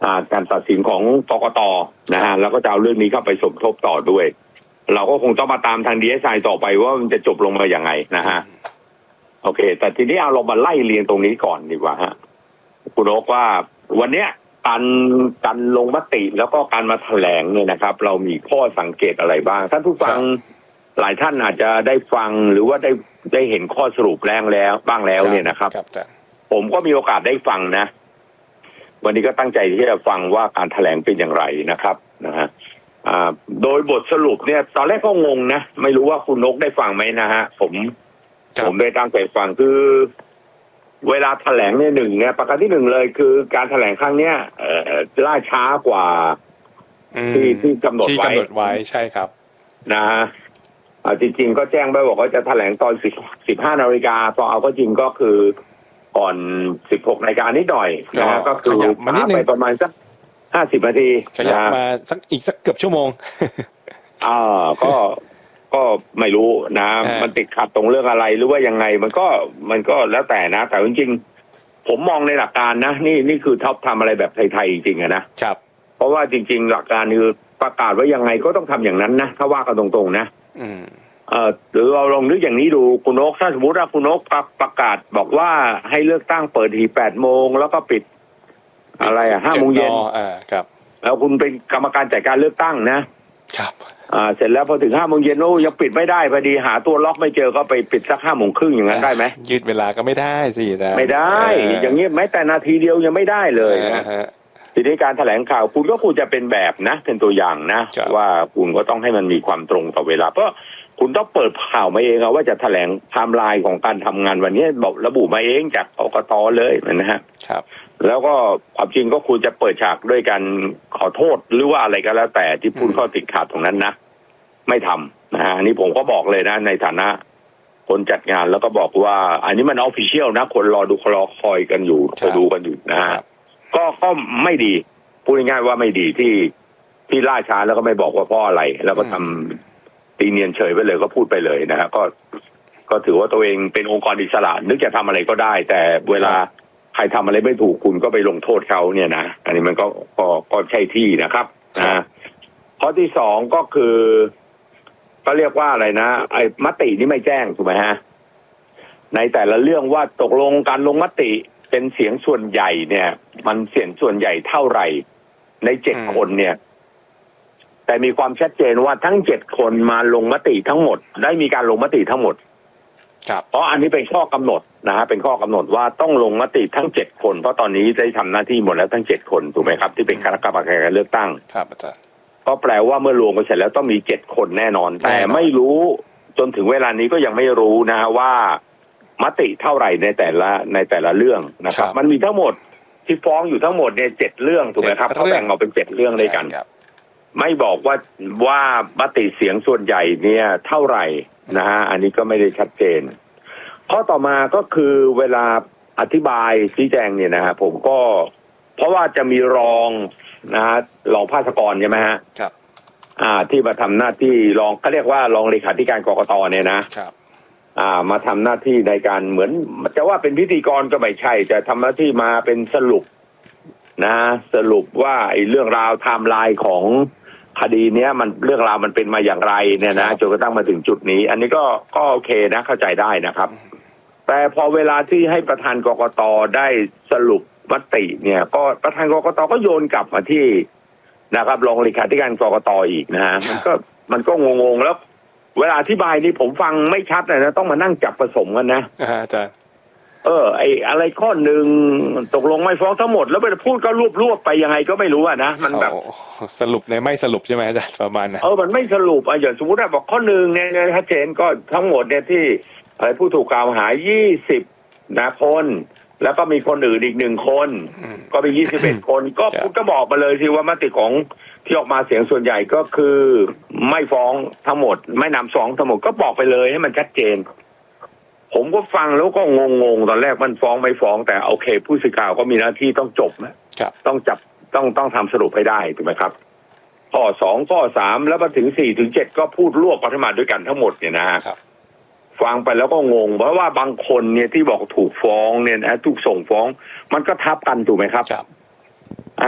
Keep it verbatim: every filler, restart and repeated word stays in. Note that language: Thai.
การตัดสินของกกต.นะฮะแล้วก็จะเอาเรื่องนี้เข้าไปสมทบต่อด้วยเราก็คงต้องมาตามทาง ดี เอส ไอ ต่อไปว่ามันจะจบลงมาอย่างไงนะฮะโอเคแต่ทีนี้เอาเรามาไล่เรียงตรงนี้ก่อนดีกว่าฮะคุณโอ๊คว่าวันเนี้ยการการลงมติแล้วก็การมาแถลงเนี่ยนะครับเรามีข้อสังเกตอะไรบ้างท่านผู้ฟังหลายท่านอาจจะได้ฟังหรือว่าได้ได้เห็นข้อสรุปแรงแล้วบ้างแล้วเนี่ยนะครับผมก็มีโอกาสได้ฟังนะวันนี้ก็ตั้งใจที่จะฟังว่าการแถลงเป็นอย่างไรนะครับนะฮะโดยบทสรุปเนี่ยตอนแรกก็งงนะไม่รู้ว่าคุณนกได้ฟังไหมนะฮะผมผมได้ตั้งใจฟังคือเวลาแถลงเนี่ยหนึ่งเนี่ยประการที่หนึ่งเลยคือการแถลงครั้งเนี้ยล่าช้ากว่าที่ที่กำหนดไว้ที่กำหนดไว้ใช่ครับนะฮะจริงๆก็แจ้งไปบอกว่าจะแถลงตอนสิบสิบห้านาฬิกาพอเอาก็จริงก็คือก่อนสิบหกนาฬิกานิดหน่อยนะฮะก็คือมาไปประมาณสักห้าสิบนาทีขยับมาสักอีกสักเกือบชั่วโมงอ่าก็ก็ไม่รู้นะมันติดขัดตรงเรื่องอะไรหรือว่ายังไงมันก็มันก็แล้วแต่นะแต่จริงๆผมมองในหลักการนะนี่นี่คือท็อปทำอะไรแบบไทยๆจริงๆอะนะครับเพราะว่าจริงๆหลักการคือประกาศว่ายังไงก็ต้องทำอย่างนั้นนะถ้าว่ากันตรงๆนะอืมเออหรือเราลองนึกอย่างนี้ดูคุณนกถ้าสมมติว่าคุณนกประกาศบอกว่าให้เลือกตั้งเปิดทีแปดโมงแล้วก็ปิดอะไรอ่ะห้าโมงเย็นอ่าครับแล้วคุณเป็นกรรมการจัดการเลือกตั้งนะครับอ่าเสร็จแล้วพอถึงห้าโมงเย็นโอ้ยังปิดไม่ได้พอดีหาตัวล็อกไม่เจอก็ไปปิดสักห้าโมงครึ่งอย่างนั้นได้ไหมยืดเวลาก็ไม่ได้สินะไม่ได้อย่างนี้แม้แต่นาทีเดียวยังไม่ได้เลยนะทีนี้การแถลงข่าวคุณก็ควรจะเป็นแบบนะเป็นตัวอย่างนะว่าคุณก็ต้องให้มันมีความตรงต่อเวลาเพราะคุณต้องเปิดข่าวมาเองว่าจะแถลงไทม์ไลน์ของการทำงานวันนี้บอกระบุมาเองจากกกต.เลยนะฮะครับแล้วก็ความจริงก็คุณจะเปิดฉากด้วยการขอโทษหรือว่าอะไรก็แล้วแต่ที่พูดข้อติดขัดตรงนั้นนะไม่ทำนะฮะนี่ผมก็บอกเลยนะในฐานะคนจัดงานแล้วก็บอกว่าอันนี้มันออฟฟิเชียลนะคนรอดูรอคอยกันอยู่คอยดูกันอยู่นะฮะก็ก็ไม่ดีพูดง่ายๆว่าไม่ดีที่ที่ล่าช้าแล้วก็ไม่บอกว่าเพราะอะไรแล้วก็ทำตีเนียนเฉยไปเลยก็พูดไปเลยนะฮะก็ก็ถือว่าตัวเองเป็นองค์กรอิสระนึกจะทำอะไรก็ได้แต่เวลาใครทำอะไรไม่ถูกคุณก็ไปลงโทษเขาเนี่ยนะอันนี้มันก็ก็ก็ใช่ที่นะครับนะข้อที่สองก็คือก็เรียกว่าอะไรนะไอ้มตินี่ไม่แจ้งถูกไหมฮะในแต่ละเรื่องว่าตกลงการลงมติเป็นเสียงส่วนใหญ่เนี่ยมันเสียงส่วนใหญ่เท่าไหร่ในเจ็ดคนเนี่ยแต่มีความชัดเจนว่าทั้งเจ็ดคนมาลงมติทั้งหมดได้มีการลงมติทั้งหมดเพราะอันนี้เป็นข้อกำหนดนะฮะเป็นข้อกำหนดว่าต้องลงมติทั้งเจ็ดคนเพราะตอนนี้ได้ทำหน้าที่หมดแล้วทั้งเจ็ดคนถูกไหมครับที่เป็นคณะกรรมการการเลือกตั้งครับอาจารย์ก็แปลว่าเมื่อรวมกันเสร็จแล้วต้องมีเจ็ดคนแน่นอนแต่ไม่รู้จนถึงเวลานี้ก็ยังไม่รู้นะฮะว่ามติเท่าไหร่ในแต่ละในแต่ละเรื่องนะครับมันมีทั้งหมดที่ฟ้องอยู่ทั้งหมดเนี่ยเจ็ดเรื่องถูกไหมครับเขาแบ่งออกเป็นเจ็ดเรื่องด้วยกันไม่บอกว่าว่ามติเสียงส่วนใหญ่เนี่ยเท่าไหร่นะฮะอันนี้ก็ไม่ได้ชัดเจนข้อต่อมาก็คือเวลาอธิบายชี้แจงเนี่ยนะฮะผมก็เพราะว่าจะมีรองนะฮะรองภาสกรใช่ไหมฮะครับอ่าที่มาทำหน้าที่รองเขาเรียกว่ารองเลขาธิการกกต.เนี่ยนะครับอ่ามาทำหน้าที่ในการเหมือนจะว่าเป็นพิธีกรก็ไม่ใช่จะทำหน้าที่มาเป็นสรุปนะสรุปว่าไอ้เรื่องราวไทม์ไลน์ของคดีเนี้ยมันเรื่องราวมันเป็นมาอย่างไรเนี่ยนะจนกระทั่งมาถึงจุดนี้อันนี้ก็ก็โอเคนะเข้าใจได้นะครับแต่พอเวลาที่ให้ประธานกกต.ได้สรุปมติเนี่ยก็ประธานกกต.ก็โยนกลับมาที่นะครับรองเลขาธิการกกต.อีกนะฮะมันก็มันก็งงๆแล้วเวลาอธิบายนี่ผมฟังไม่ชัดเลยนะต้องมานั่งจับผสมกันนะอาจารย์เออไออะไรข้อหนึ่งตกลงไม่ฟ้องทั้งหมดแล้วไปพูดก็รวบๆไปยังไงก็ไม่รู้อะนะมันแบบสรุปในไม่สรุปใช่ไหมอาจารย์ประมาณนั้นเออมันไม่สรุปอ่ะอย่างสมมติว่าบอกข้อหนึ่งเนี่ยชัดเจนก็ทั้งหมดเนี่ยที่อะไรผู้ถูกกล่าวหายี่สิบนะคนแล้วก็มีคนอื่นอีกหนึ่งคนก็เป็นยี่สิบเอ็ดคนก็คุณก็บอกมาเลยสิว่ามติของที่ออกมาเสียงส่วนใหญ่ก็คือไม่ฟ้องทั้งหมดไม่นำฟ้องทั้งหมดก็บอกไปเลยให้มันชัดเจนผมก็ฟังแล้วก็งงๆตอนแรกมันฟ้องไม่ฟ้องแต่โอเคผู้สื่อข่าวก็มีหน้าที่ต้องจบนะต้องจับต้องต้องทำสรุปให้ได้ถูกไหมครับข้อสองข้อสามแล้วมาถึงสี่ถึงเจ็ดก็พูดรวบกันมาด้วยกันทั้งหมดเนี่ยนะฟังไปแล้วก็งงเพราะว่าบางคนเนี่ยที่บอกถูกฟ้องเนี่ยนะถูกส่งฟ้องมันก็ทับกันถูกไหมครับ